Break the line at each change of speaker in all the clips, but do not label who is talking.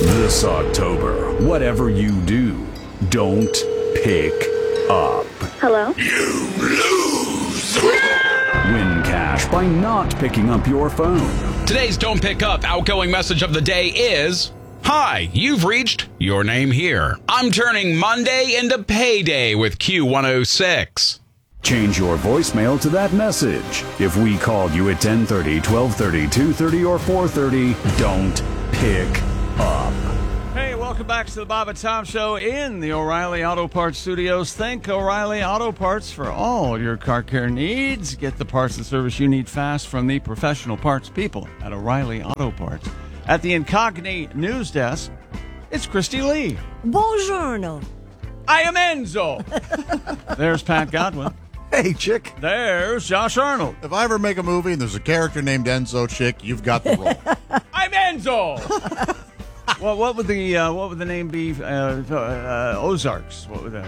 This October, whatever you do, don't pick up.
Hello?
You lose. Win cash by not picking up your phone.
Today's Don't Pick Up outgoing message of the day is, "Hi, you've reached your name here. I'm turning Monday into payday with Q106.
Change your voicemail to that message. If we called you at 10:30, 12:30, 2:30, or 4:30, don't pick up.
Hey, welcome back to the Bob and Tom Show in the O'Reilly Auto Parts Studios. Thank O'Reilly Auto Parts for all your car care needs. Get the parts and service you need fast from the professional parts people at O'Reilly Auto Parts. At the Incogni News Desk, it's Christy Lee.
Buongiorno.
I am Enzo. There's Pat Godwin.
Hey, chick.
There's Josh Arnold.
If I ever make a movie and there's a character named Enzo, chick, you've got the role.
I'm Enzo. Well, what would the name be? Ozarks. What would that?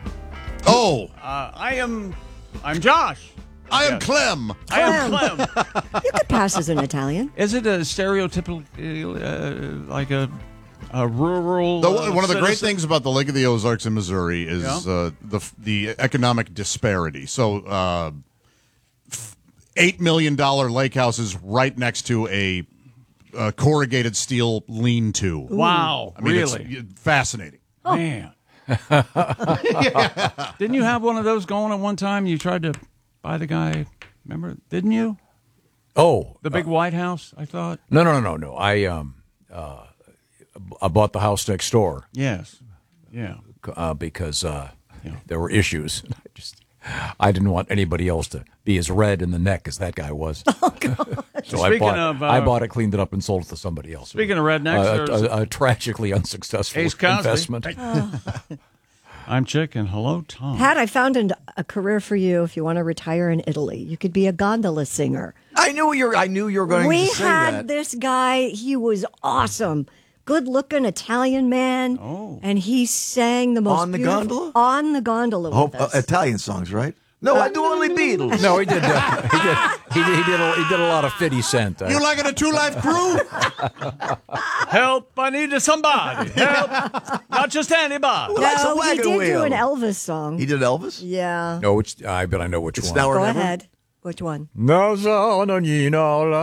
I'm Josh.
I am Clem.
I am Clem.
You could pass as an Italian.
Is it a stereotypical like a rural?
One of the great
citizen?
things about the Lake of the Ozarks in Missouri is the economic disparity. So, $8 million lake houses right next to a corrugated steel lean-to.
Wow,
I mean,
really
it's fascinating.
Man. Didn't you have one of those going at one time? You tried to buy the guy. Remember? Didn't you?
Oh,
The big White House. I thought.
no. I bought the house next door.
Yes. Yeah.
Because there were issues. I didn't want anybody else to be as red in the neck as that guy was. Oh, God. So I bought it, cleaned it up, and sold it to somebody else.
Speaking of rednecks,
a tragically unsuccessful
Ace Cosby.
investment.
I'm Chick, and hello, Tom.
Pat, I found a career for you if you want to retire in Italy. You could be a gondola singer.
I knew you were going
We
to say
had
that.
this guy. He was awesome. Good-looking Italian man.
Oh.
And he sang the most
On the
beautiful-
gondola?
On the gondola with us.
Italian songs, right? No, I do only Beatles.
No, he did. He did a lot of 50 Cent.
You like it a two-life crew?
Help! I need somebody. Help! Not just anybody.
No, he did do an Elvis song.
He did Elvis?
Yeah.
No, I bet I know which one.
Now or
Go
Never?
ahead. Which one?
No.
Yeah.
Didn't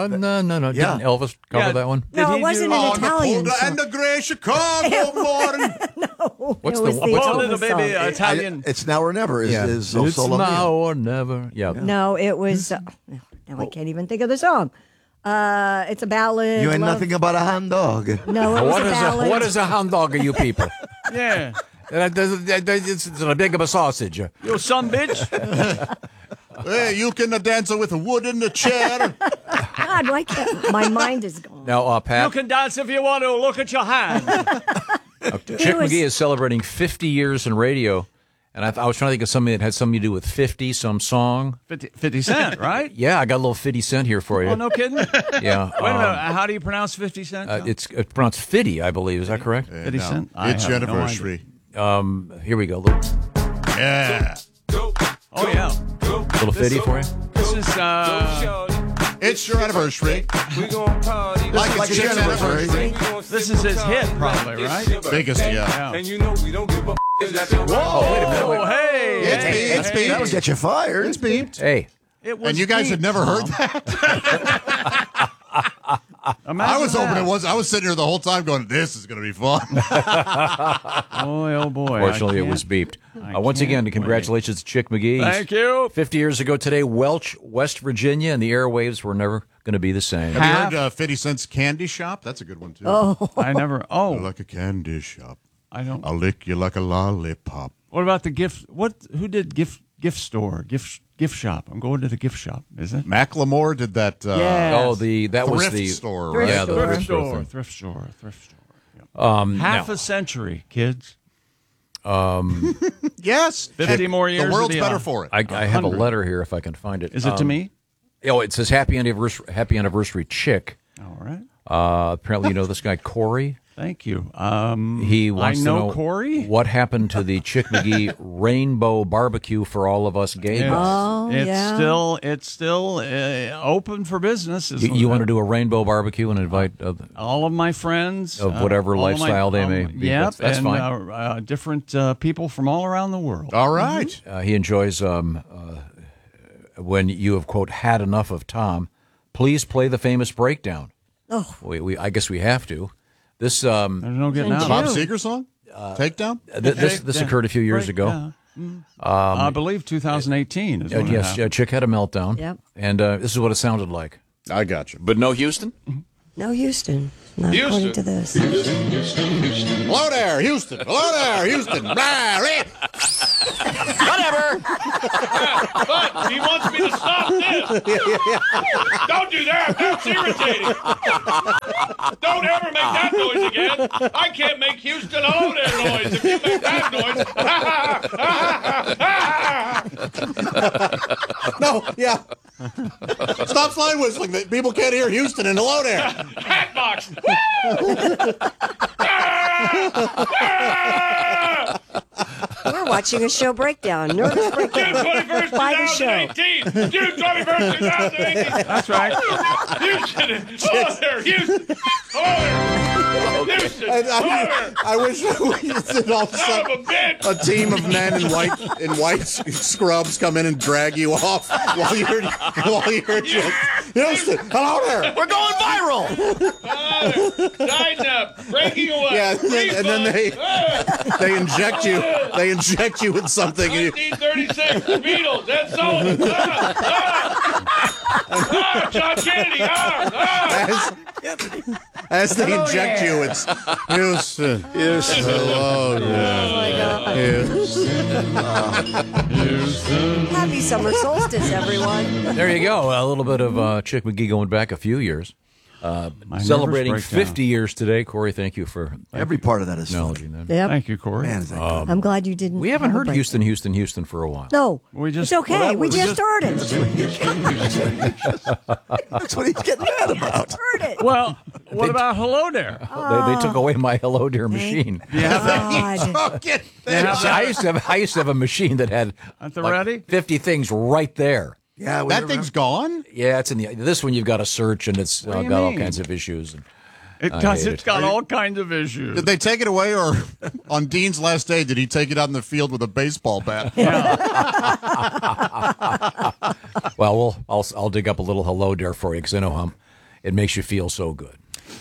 Elvis cover
Yeah.
that one?
No, it
he
wasn't
do-
an
On
Italian
the
song.
and the gray Chicago morning.
What's
it
the-
was
what's
the
Oh,
Elvis
little baby
song.
Italian.
It's now or never. Is
it's
Solo
now
Mio.
or never. Yeah.
No, it was. Now I can't even think of the song. It's a ballad.
You ain't
love-
nothing about a hound dog.
No, it was a ballad.
What is a hound dog of you people?
Yeah.
It's a big of a sausage.
You some bitch.
Hey, you can dance with wood in the chair.
God, why can't my mind is gone?
Now,
You
Pat,
can dance if you want to. Look at your hand.
Chick McGee is celebrating 50 years in radio, and I was trying to think of something that had something to do with 50, some song.
50 Cent, right?
Yeah, I got a little 50 Cent here for you.
Oh, no kidding. Wait
Yeah.
a minute. How do you pronounce 50 Cent?
It's pronounced 50, I believe. Is that correct?
50 Cent. I
It's your
have no
anniversary.
Here we go.
Yeah.
Oh, yeah.
Little 50 for you.
This is,
It's your anniversary. Like it's your anniversary.
this is his hit, probably, right?
Biggest, yeah.
And you know we don't give a
Oh, wait a minute. Oh, hey.
It's beeped. It's beeped.
That'll get you fired.
It's beeped.
Hey.
It was
And you guys had
beeped,
never heard
Tom.
that?
Imagine
I was hoping
that.
it was. I was sitting here the whole time going, this is going to be fun.
Boy, oh, boy.
Fortunately,
I
it was
can't-
beeped. Once again,
can't
congratulations to Chick McGee.
Thank you.
50 years ago today, Welch, West Virginia, and the airwaves were never going to be the same.
Have you heard 50 Cent's Candy Shop? That's a good one, too.
I never. Oh,
Like a candy shop.
I don't.
I'll lick you like a lollipop.
What about the gift? Who did gift store? Gift shop. I'm going to the gift shop. Is it?
Macklemore did that.
Yeah.
Oh, that was
Thrift
the
store,
Thrift
right?
Yeah, the
store.
thrift store. thing.
Thrift store.
Um,
Half
now,
a century, kids.
Yes.
50 more years
The world's
of the,
better for it.
I have a
100.
letter here if I can find it.
Is it to me?
Oh, it says happy anniversary, Chick.
All right.
Apparently, you know this guy Corey.
Thank you.
He wants
I
to
know
know
Corey.
what happened to the Chick McGee Rainbow Barbecue for all of us gay guys.
Oh, yeah.
It's still open for business.
You want to do a rainbow barbecue and invite
all of my friends
of whatever
all of
lifestyle they may be.
Yep,
That's
and,
fine.
Different people from all around the world.
All right.
He enjoys when you have, quote, had enough of Tom. Please play the famous breakdown.
Oh.
I guess we have to. This
There's no getting out.
Bob Seger song? Takedown?
This occurred a few years ago.
I believe 2018 is when it
yes,
happened.
Chick had a meltdown.
Yep.
And this is what it sounded like.
I got you.
But no Houston?
No, Houston. Not according to this.
Hello there, Houston. Hello there, Houston.
Whatever.
But he wants me to stop this. Don't do that. That's irritating. Don't ever make that noise again. I can't make Houston hello there noise. If you make that noise.
No, yeah. Stop slide whistling. People can't hear Houston and hello there.
Hatbox.
We're watching a show breakdown. Nervous breakdown.
June 21st,
By the show.
2018. June 21st, 2018.
That's right.
Houston. Hello there, Houston. Hello there. Houston. Hello there.
I wish we did all of a
Son
sudden
of a bitch.
a team of men in white scrubs come in and drag you off while you're just Houston. Hello there.
We're going viral.
Dinah, breaking away.
Yeah, and then they inject you. They inject you with something. And you,
1936, the Beatles. That's so. John Kennedy.
as they inject you, it's Houston. Houston. Hello there. Houston.
Happy summer solstice, everyone.
There you go. A little bit of Chick McGee going back a few years. Celebrating
nervous breakdown.
50 years today. Corey, thank you for
Every part of that is funny.
acknowledging that.
Yep.
Thank you, Corey.
Man, is that good.
I'm glad you didn't.
We haven't
have a
heard
break.
Houston for a while.
No,
We just-
it's okay.
well,
we just started.
That's what he's getting mad about.
Heard it.
Well, what about hello there?
They took away my Hello Dear machine.
God.
I used to have a machine that had
At the ready?
50 things right there.
Yeah, we
That
remember.
thing's gone?
Yeah, it's in this one. You've got to search, and it's
do
got
you
all
mean?
kinds of issues. And
It
I
does.
hate
It's
it.
got all kinds of issues.
Did they take it away, or on Dean's last day, did he take it out in the field with a baseball bat?
well, I'll dig up a little Hello Dear for you because I know how it makes you feel so good.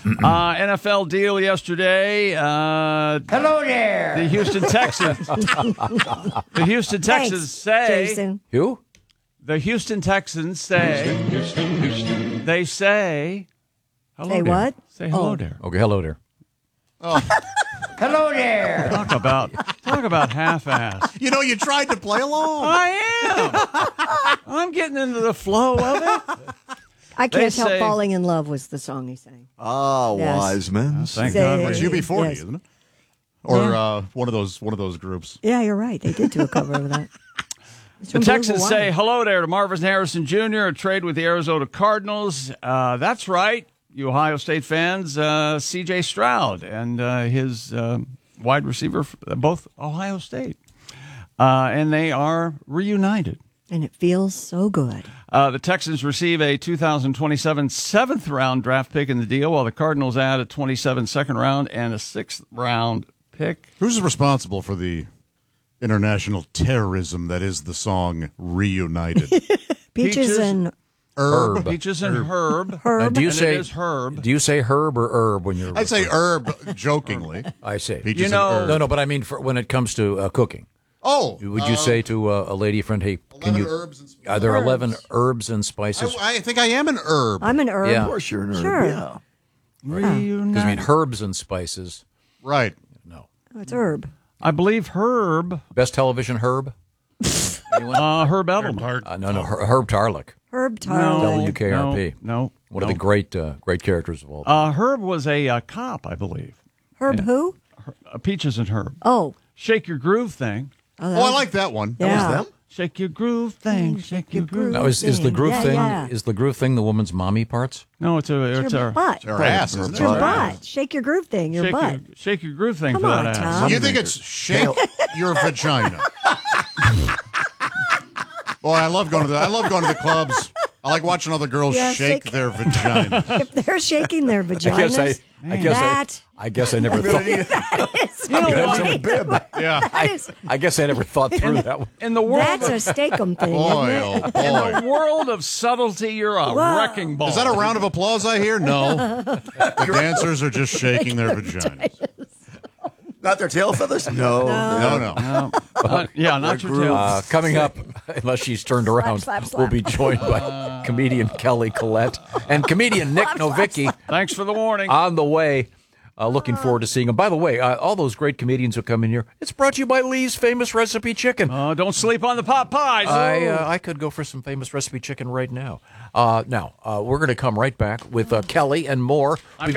NFL deal yesterday. Hello there. The Houston Texans. The Houston Texans say.
Jason.
Who?
The Houston Texans say. They say. Hello
Say
there.
what?
Say hello
Oh.
there.
Okay, Hello Dear.
Hello there. Talk about half-ass.
You know, you tried to play along.
I am. I'm getting into the flow of it.
I
They
Can't Help
say-
Falling in Love was the song he sang.
Oh,
Yes.
wise men.
Thank
Say-
God.
It's UB40,
Yes.
isn't it? Or
Yeah.
one of those groups.
Yeah, you're right. They did do a cover of that. It's
The
from
Texans
Blue
say
Hawaii.
hello there to Marvin Harrison Jr., a trade with the Arizona Cardinals. That's right, you Ohio State fans. C.J. Stroud and his wide receiver, both Ohio State. And they are reunited.
And it feels so good.
The Texans receive a 2027 seventh-round draft pick in the deal, while the Cardinals add a 27 second-round and a sixth-round pick.
Who's responsible for the international terrorism that is the song Reunited?
Peaches and
Herb.
Peaches and Herb.
Herb.
Do you
And
say
it is Herb.
Do you say Herb or Herb when you're?
I say herb jokingly.
I say.
Peaches
You know-
and herb.
No, but I mean when it comes to cooking.
Oh,
Would you say to a lady friend, "Hey, can
11
you?
herbs and spices.
Are there 11 herbs and spices?"
I think I am an herb.
I'm an herb.
Yeah.
Of course you're an herb.
Sure.
Yeah.
Reunited.
Because I mean, herbs and spices.
Right.
No.
Oh, it's herb.
I believe Herb.
Best television herb?
Herb Edelman.
No, Herb Tarlick.
Herb Tarlin.
WKRP.
No.
One of the great characters of all time.
Herb was a cop, I believe.
Herb who?
Peaches and Herb.
Oh.
Shake Your Groove thing.
Oh, that
Oh, I
was-
like that one.
Yeah.
That was them?
Shake your groove thing. Shake your groove.
Now, is the groove
Yeah,
thing
yeah.
is the groove thing the woman's mommy parts?
No, it's
your butt.
Her ass, isn't
It's
it?
your butt. Shake your groove thing. Your butt.
Shake your groove thing
Come
for
on,
that ass.
Tom.
You think it's shake your vagina? Boy, I love going to the clubs. I like watching other girls
Yeah,
shake
shake-
their vagina.
If they're shaking their vaginas,
I guess I never thought.
Yeah.
I guess I never thought through that one.
In the world,
that's a steak-em thing,
Boy,
isn't it?
oh boy.
the world of subtlety, you're a
Whoa.
wrecking ball.
Is that a round of applause I hear? No. The dancers are just shaking their vaginas.
Not their tail feathers? No.
No.
Yeah, not your tail.
Coming up, unless she's turned around,
slap, slap.
we'll be joined by comedian Kelly Collette and comedian Nick Novicki
Thanks for the warning.
on the way. Looking forward to seeing them. By the way, all those great comedians who come in here, it's brought to you by Lee's Famous Recipe Chicken.
Don't sleep on the pot pies.
I could go for some Famous Recipe Chicken right now. Now, we're going to come right back with Kelly and more.